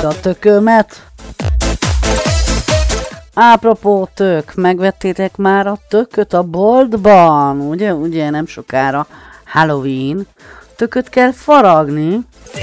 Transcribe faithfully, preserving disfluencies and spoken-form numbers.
a tökömet. Apropó tök, megvettétek már a tököt a boltban? Ugye, ugye nem sokára Halloween. Tököt kell faragni.